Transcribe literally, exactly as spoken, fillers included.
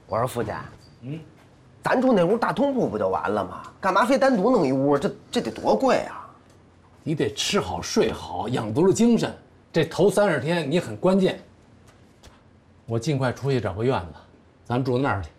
我说付家，嗯，咱住那屋大通铺不就完了吗？干嘛非单独弄一屋？这这得多贵啊！ 你得吃好睡好，养足了精神。这头三十天你很关键。我尽快出去找个院子，咱们住那儿去。